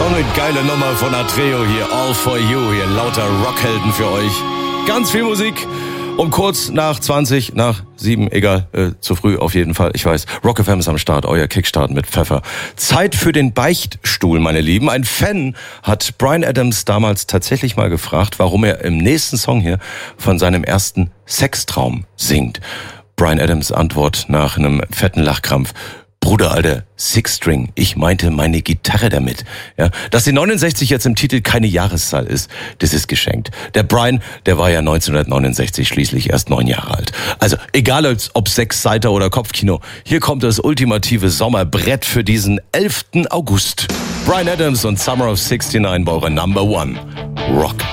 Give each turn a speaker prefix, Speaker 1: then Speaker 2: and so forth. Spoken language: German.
Speaker 1: eine geile Nummer von Atreo hier. All for you. Hier lauter Rockhelden für euch. Ganz viel Musik. Um kurz nach 20, nach 7, egal, zu früh auf jeden Fall, ich weiß. Rock FM ist am Start, euer Kickstart mit Pfeffer. Zeit für den Beichtstuhl, meine Lieben. Ein Fan hat Bryan Adams damals tatsächlich mal gefragt, warum er im nächsten Song hier von seinem ersten Sextraum singt. Bryan Adams Antwort nach einem fetten Lachkrampf: Bruder, Alter, Six-String, ich meinte meine Gitarre damit. Ja, dass die 69 jetzt im Titel keine Jahreszahl ist, das ist geschenkt. Der Bryan, der war ja 1969 schließlich erst 9 Jahre alt. Also, egal ob Sechsseiter oder Kopfkino, hier kommt das ultimative Sommerbrett für diesen 11. August. Bryan Adams und Summer of '69 bei eurer Number One Rock